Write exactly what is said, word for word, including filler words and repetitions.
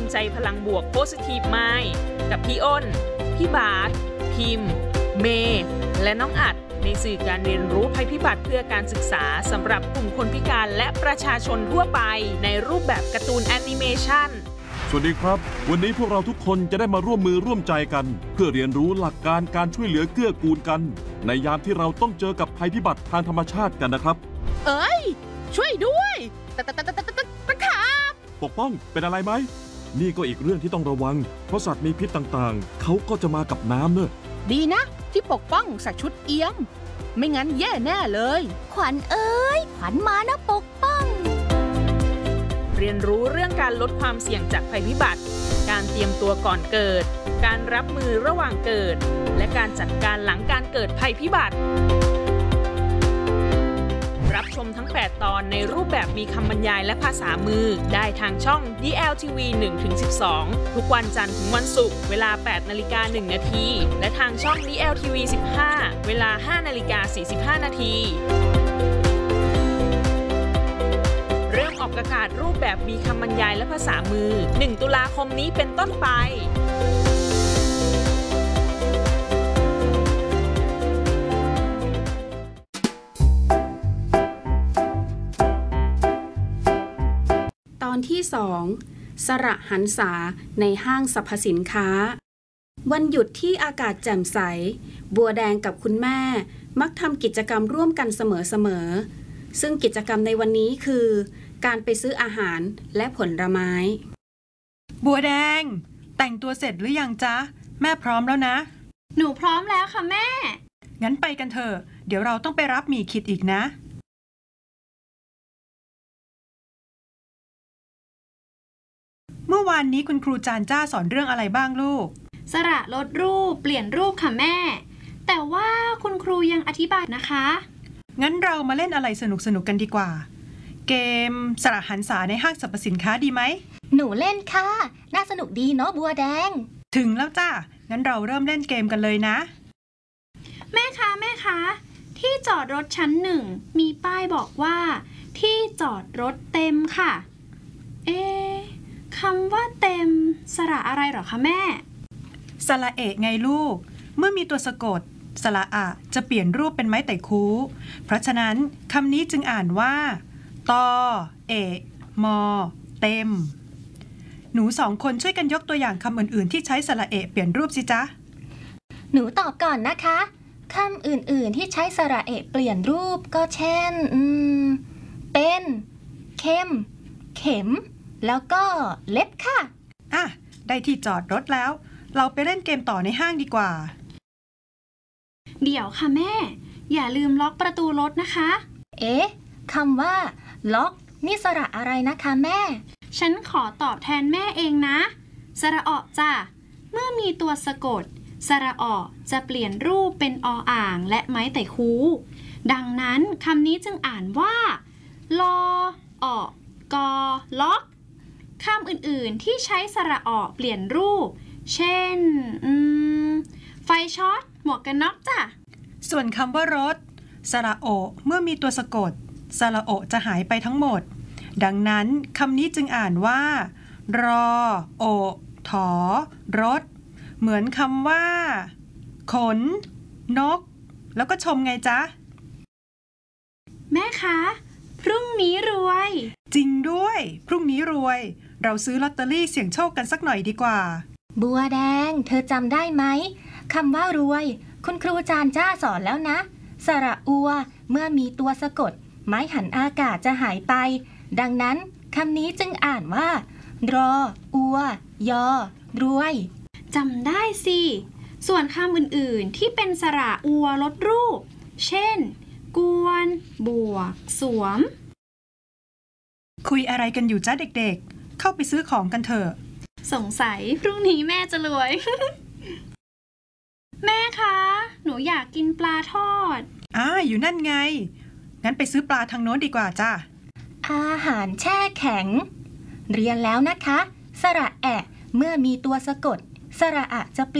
ใจพลังบวก Positive Mind กับพี่อ้นพี่บาสพิมพ์เมย์และน้องอัดในสื่อการเรียนรู้ภัยพิบัติเพื่อการศึกษาสำหรับกลุ่มคนพิการและประชาชนทั่วไปในรูปแบบการ์ตูนแอนิเมชันสวัสดีครับวันนี้พวกเราทุกคนจะได้มาร่วมมือร่วมใจกันเพื่อเรียนรู้หลักการการช่วยเหลือเกื้อกูลกันในยามที่เราต้องเจอกับภัยพิบัติทางธรรมชาติกันนะครับเอ้ยช่วยด้วยตะตะตะตะตะตะตะขาบปกป้องเป็นอะไรไหมนี่ก็อีกเรื่องที่ต้องระวังเพราะสัตว์มีพิษต่างๆเขาก็จะมากับน้ำเนอะดีนะที่ปกป้องใส่ชุดเอี้ยมไม่งั้นแย่แน่เลยขวัญเอ้ยขวัญมานะปกป้องเรียนรู้เรื่องการลดความเสี่ยงจากภัยพิบัติการเตรียมตัวก่อนเกิดการรับมือระหว่างเกิดและการจัดการหลังการเกิดภัยพิบัติรับชมทั้งแปดตอนในรูปแบบมีคำบรรยายและภาษามือได้ทางช่อง ดี แอล ที วี หนึ่งถึงสิบสอง ทุกวันจันทร์ถึงวันศุกร์เวลา แปดนาฬิกาหนึ่งนาทีและทางช่อง ดี แอล ที วี สิบห้า เวลา ห้านาฬิกาสี่สิบห้านาทีเริ่มออกอากาศรูปแบบมีคำบรรยายและภาษามือหนึ่งตุลาคมนี้เป็นต้นไปตอนที่สองสระหันษาในห้างสรรพสินค้าวันหยุดที่อากาศแจ่มใสบัวแดงกับคุณแม่มักทำกิจกรรมร่วมกันเสมอๆซึ่งกิจกรรมในวันนี้คือการไปซื้ออาหารและผลไม้บัวแดงแต่งตัวเสร็จหรือยังจ๊ะแม่พร้อมแล้วนะหนูพร้อมแล้วค่ะแม่งั้นไปกันเถอะเดี๋ยวเราต้องไปรับหมี่ขิดอีกนะเมื่อวานนี้คุณครูจานจ้าสอนเรื่องอะไรบ้างลูกสระลดรูปเปลี่ยนรูปค่ะแม่แต่ว่าคุณครูยังอธิบายนะคะงั้นเรามาเล่นอะไรสนุกๆกันดีกว่าเกมสระหันษาในห้างสรรพสินค้าดีไหมหนูเล่นค่ะน่าสนุกดีเนาะบัวแดงถึงแล้วจ้างั้นเราเริ่มเล่นเกมกันเลยนะแม่คะแม่คะที่จอดรถชั้นหนึ่งมีป้ายบอกว่าที่จอดรถเต็มค่ะเอ๊ะคำว่าเต็มสระอะไรหรอคะแม่สระเอะไงลูกเมื่อมีตัวสะกดสระอะจะเปลี่ยนรูปเป็นไม้ไต่คูเพราะฉะนั้นคำนี้จึงอ่านว่าตอเอะมอเต็มหนูสองคนช่วยกันยกตัวอย่างคำอื่นๆที่ใช้สระเอะเปลี่ยนรูปสิจ๊ะหนูตอบก่อนนะคะคำอื่นๆที่ใช้สระเอะเปลี่ยนรูปก็เช่นอืมเป็นเข้มเข็มแล้วก็เล็บค่ะอ่ะได้ที่จอดรถแล้วเราไปเล่นเกมต่อในห้างดีกว่าเดี๋ยวค่ะแม่อย่าลืมล็อกประตูรถนะคะเอ๊ะคำว่าล็อกนี่สระอะไรนะคะแม่ฉันขอตอบแทนแม่เองนะสระอจ้ะเมื่อมีตัวสะกดสระอจะเปลี่ยนรูปเป็นออ่างและไม้ไต่คูดังนั้นคำนี้จึงอ่านว่าลออกอล็อกคำอื่นๆที่ใช้สระอเปลี่ยนรูปเช่นอืมไฟช็อตหมวกกันน็อกจ้ะส่วนคำว่ารถสระโอเมื่อมีตัวสะกดสระโอจะหายไปทั้งหมดดังนั้นคำนี้จึงอ่านว่ารอโอถอรถเหมือนคำว่าขนนกแล้วก็ชมไงจ๊ะแม่คะพรุ่งนี้รวยจริงด้วยพรุ่งนี้รวยเราซื้อลอตเตอรี่เสี่ยงโชคกันสักหน่อยดีกว่าบัวแดงเธอจำได้ไหมคำว่ารวยคุณครูจานจ้าสอนแล้วนะสระอัวเมื่อมีตัวสะกดไม้หันอากาศจะหายไปดังนั้นคำนี้จึงอ่านว่ารออัวยอรวยจำได้สิส่วนคำอื่นๆที่เป็นสระอัวลดรูปเช่นกวนบวกสวมคุยอะไรกันอยู่จ้าเด็กๆเข้าไปซื้อของกันเถอะสงสัยพรุ่งนี้แม่จะรวย แม่คะหนูอยากกินปลาทอดอ่าอยู่นั่นไงงั้นไปซื้อปลาทางโน้นดีกว่าจ้าอาหารแช่แข็งเรียนแล้วนะคะสระแอะเมื่อมีตัวสะกดสระอะจะเปลี่ยน